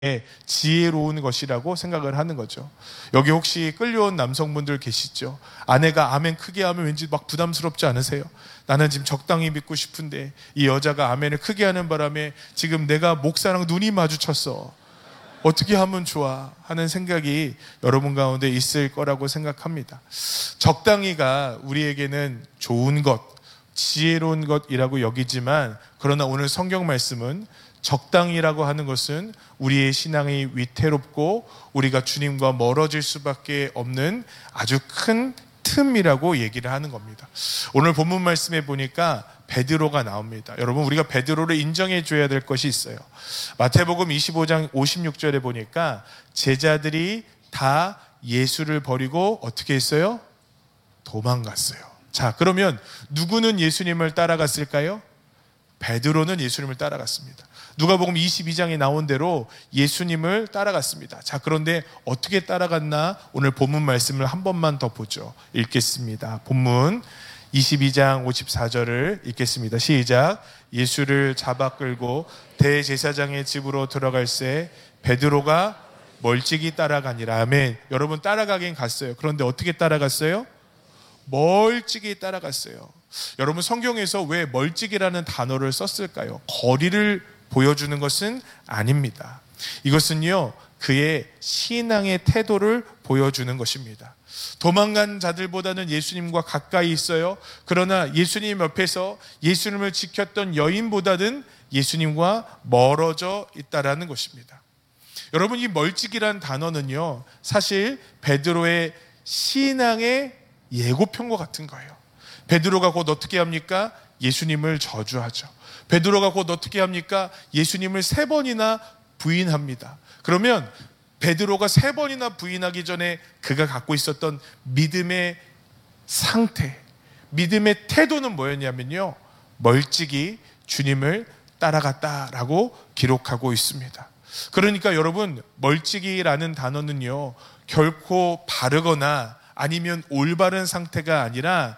지혜로운 것이라고 생각을 하는 거죠. 여기 혹시 끌려온 남성분들 계시죠? 아내가 아멘 크게 하면 왠지 막 부담스럽지 않으세요? 나는 지금 적당히 믿고 싶은데 이 여자가 아멘을 크게 하는 바람에 지금 내가 목사랑 눈이 마주쳤어. 어떻게 하면 좋아? 하는 생각이 여러분 가운데 있을 거라고 생각합니다. 적당히가 우리에게는 좋은 것, 지혜로운 것이라고 여기지만, 그러나 오늘 성경 말씀은 적당이라고 하는 것은 우리의 신앙이 위태롭고 우리가 주님과 멀어질 수밖에 없는 아주 큰 틈이라고 얘기를 하는 겁니다. 오늘 본문 말씀에 보니까 베드로가 나옵니다. 여러분, 우리가 베드로를 인정해 줘야 될 것이 있어요. 마태복음 25장 56절에 보니까 제자들이 다 예수를 버리고 어떻게 했어요? 도망갔어요. 자, 그러면 누구는 예수님을 따라갔을까요? 베드로는 예수님을 따라갔습니다. 누가복음 22장에 나온 대로 예수님을 따라갔습니다. 자, 그런데 어떻게 따라갔나? 오늘 본문 말씀을 한 번만 더 보죠. 읽겠습니다. 본문 22장 54절을 읽겠습니다. 시작. 예수를 잡아 끌고 대제사장의 집으로 들어갈새 베드로가 멀찍이 따라가니라. 아멘. 여러분, 따라가긴 갔어요. 그런데 어떻게 따라갔어요? 멀찍이 따라갔어요. 여러분, 성경에서 왜 멀찍이라는 단어를 썼을까요? 거리를 보여주는 것은 아닙니다. 이것은요, 그의 신앙의 태도를 보여주는 것입니다. 도망간 자들보다는 예수님과 가까이 있어요. 그러나 예수님 옆에서 예수님을 지켰던 여인보다는 예수님과 멀어져 있다라는 것입니다. 여러분, 이 멀찍이라는 단어는요, 사실 베드로의 신앙의 예고편과 같은 거예요. 베드로가 곧 어떻게 합니까? 예수님을 저주하죠. 베드로가 곧 어떻게 합니까? 예수님을 3번이나 부인합니다. 그러면 베드로가 3번이나 부인하기 전에 그가 갖고 있었던 믿음의 상태, 믿음의 태도는 뭐였냐면요, 멀찍이 주님을 따라갔다라고 기록하고 있습니다. 그러니까 여러분, 멀찍이라는 단어는요, 결코 바르거나 아니면 올바른 상태가 아니라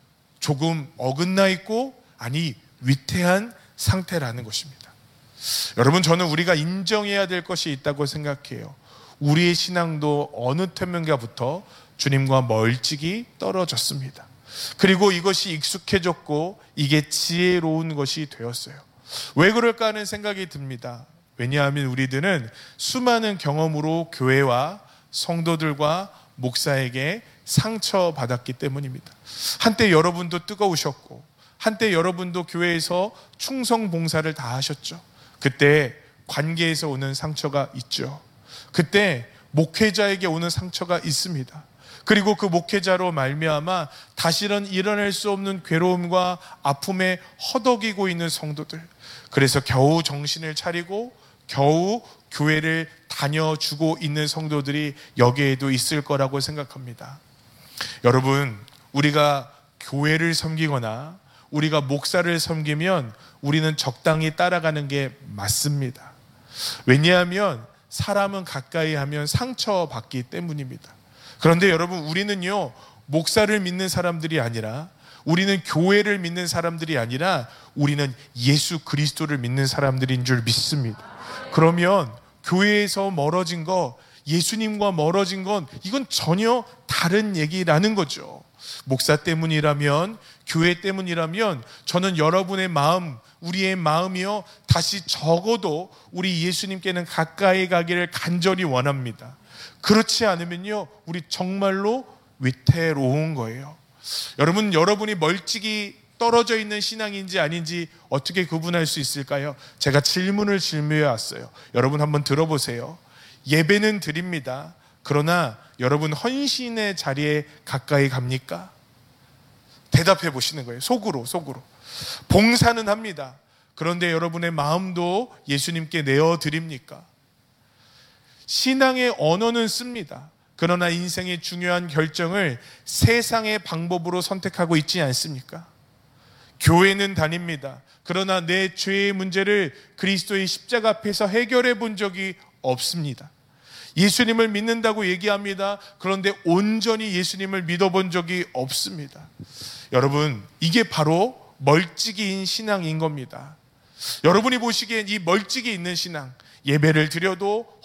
조금 어긋나 있고, 아니 위태한 상태라는 것입니다. 여러분, 저는 우리가 인정해야 될 것이 있다고 생각해요. 우리의 신앙도 어느 틈인가부터 주님과 멀찍이 떨어졌습니다. 그리고 이것이 익숙해졌고 이게 지혜로운 것이 되었어요. 왜 그럴까 하는 생각이 듭니다. 왜냐하면 우리들은 수많은 경험으로 교회와 성도들과 목사에게 상처받았기 때문입니다. 한때 여러분도 뜨거우셨고 한때 여러분도 교회에서 충성 봉사를 다 하셨죠. 그때 관계에서 오는 상처가 있죠. 그때 목회자에게 오는 상처가 있습니다. 그리고 그 목회자로 말미암아 다시는 일어날 수 없는 괴로움과 아픔에 허덕이고 있는 성도들, 그래서 겨우 정신을 차리고 겨우 교회를 다녀주고 있는 성도들이 여기에도 있을 거라고 생각합니다. 여러분, 우리가 교회를 섬기거나 우리가 목사를 섬기면 우리는 적당히 따라가는 게 맞습니다. 왜냐하면 사람은 가까이 하면 상처받기 때문입니다. 그런데 여러분, 우리는요, 목사를 믿는 사람들이 아니라, 우리는 교회를 믿는 사람들이 아니라 우리는 예수 그리스도를 믿는 사람들인 줄 믿습니다. 그러면 교회에서 멀어진 거, 예수님과 멀어진 건 이건 전혀 다른 얘기라는 거죠. 목사 때문이라면, 교회 때문이라면 저는 여러분의 마음, 우리의 마음이요, 다시 적어도 우리 예수님께는 가까이 가기를 간절히 원합니다. 그렇지 않으면요, 우리 정말로 위태로운 거예요. 여러분, 여러분이 멀찍이 떨어져 있는 신앙인지 아닌지 어떻게 구분할 수 있을까요? 제가 질문을 질문해 왔어요. 여러분 한번 들어보세요. 예배는 드립니다. 그러나 여러분 헌신의 자리에 가까이 갑니까? 대답해 보시는 거예요. 속으로. 봉사는 합니다. 그런데 여러분의 마음도 예수님께 내어드립니까? 신앙의 언어는 씁니다. 그러나 인생의 중요한 결정을 세상의 방법으로 선택하고 있지 않습니까? 교회는 다닙니다. 그러나 내 죄의 문제를 그리스도의 십자가 앞에서 해결해 본 적이 없습니다. 예수님을 믿는다고 얘기합니다. 그런데 온전히 예수님을 믿어본 적이 없습니다. 여러분, 이게 바로 멀찍이인 신앙인 겁니다. 여러분이 보시기엔 이 멀찍이 있는 신앙, 예배를 드려도